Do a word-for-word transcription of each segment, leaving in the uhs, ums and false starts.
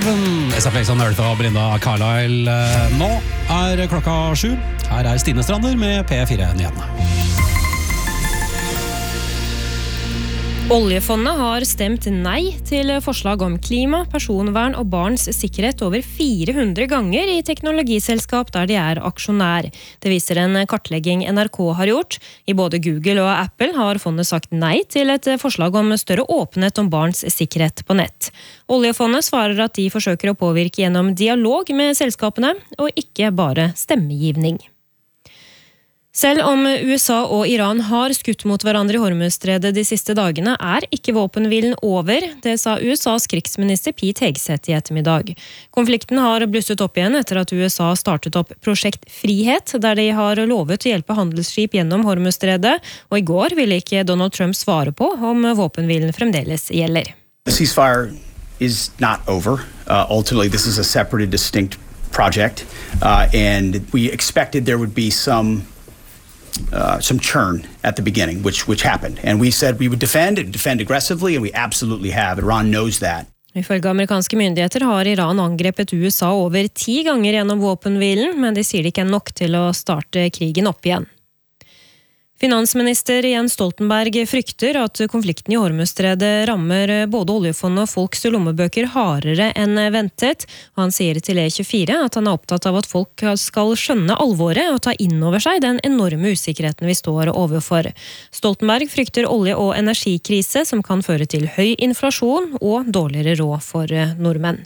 Seven, S F X on Earth og Belinda Carlisle. Nå er klokka sju. Her er Stine Strander med P fire-nyhetene. Oljefondet har stemt nei til forslag om klima, personvern og barns sikkerhet over fire hundre ganger i teknologiselskap der de er aksjonær. Det viser en kartlegging N R K har gjort. I både Google og Apple har fondet sagt nei til et forslag om større åpenhet om barns sikkerhet på nett. Oljefondet svarer at de forsøker å påvirke gjennom dialog med selskapene, og ikke bare stemmegivning. Selv om U S A og Iran har skutt mot hverandre i Hormuzstredet de siste dagene, er ikke våpenhvilen over. Det sa U S A's krigsminister Pete Hegseth i ettermiddag. Konflikten har blusset opp igjen etter at U S A startet opp Prosjekt Frihet, der de har lovet å hjelpe handelsskip gjennom Hormuzstredet, og i går ville ikke Donald Trump svare på om våpenhvilen fremdeles gjelder. The ceasefire is not over. Uh, ultimately, this is a separate and distinct project, uh, and we expected there would be some Uh, some churn at the beginning, which which happened. And we said we would defend and defend aggressively, and we absolutely have. Iran knows that. Ifølge amerikanske myndigheter har Iran angrepet U S A over ti ganger gjennom våpenhvilen, men de sier det ikke er nok til å starte krigen opp igjen. Finansminister Jens Stoltenberg frykter at konflikten i Hormuzstredet rammer både oljefondet og folks lommebøker hardere enn ventet. Han sier til E tjuefire at han er opptatt av at folk skal skjønne alvoret og ta inn over seg den enorme usikkerheten vi står overfor. Stoltenberg frykter olje- og energikrise som kan føre til høy inflasjon og dårligere råd for nordmenn.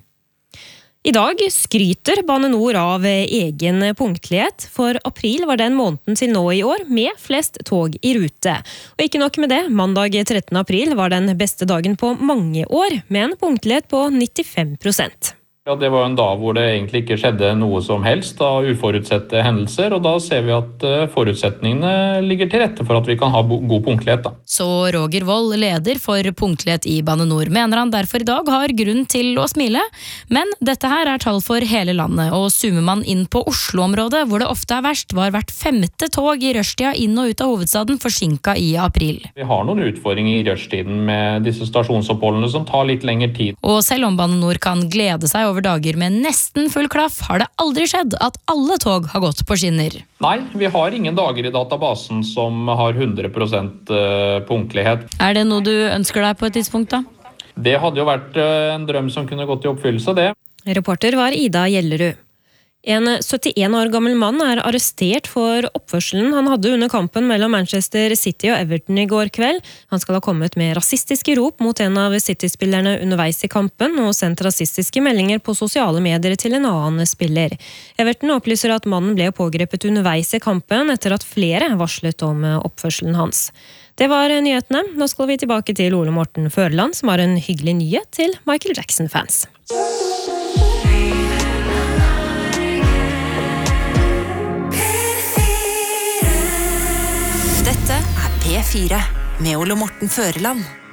I dag skryter Bane Nor av egen punktlighet, for april var den måneden til nå i år med flest tog i rute. Og ikke nok med det, mandag trettende april var den beste dagen på mange år, med en punktlighet på nittifem prosent. Ja, det var en dag hvor det egentlig ikke skjedde noe som helst av uforutsette hendelser, og da ser vi at forutsetningene ligger til rette for at vi kan ha god punktlighet. Da. Så Roger Wold, leder for punktlighet i Bane Nor, mener han derfor i dag har grunn til å smile. Men dette her er tall for hele landet, og zoomer man inn på Oslo-området, hvor det ofte er verst, var hvert femte tog i rushtida inn og ut av hovedstaden forsinket i april. Vi har noen utfordringer i rushtiden med disse stasjonsoppholdene som tar litt lengre tid. Og selv om Bane Nor kan glede seg over over dager med nesten full klaff, har det aldri skjedd at alle tog har gått på skinner. Nei, vi har ingen dager i databasen som har hundre prosent punktlighet. Er det noe du ønsker deg på et tidspunkt da? Det hadde jo vært en drøm som kunne gått i oppfyllelse, det. Reporter var Ida Gjellerud. En syttien år gammel mann er arrestert for oppførselen han hadde under kampen mellom Manchester City og Everton i går kveld. Han skal ha kommet med rasistiske rop mot en av City-spillerne underveis i kampen og sendt rasistiske meldinger på sosiale medier til en annen spiller. Everton opplyser at mannen ble pågrepet underveis i kampen etter at flere varslet om oppførselen hans. Det var nyhetene. Nå skal vi tilbake til Ole Morten Førland, som har en hyggelig nyhet til Michael Jackson-fans. Dette er P fire med Ole Morten Førland.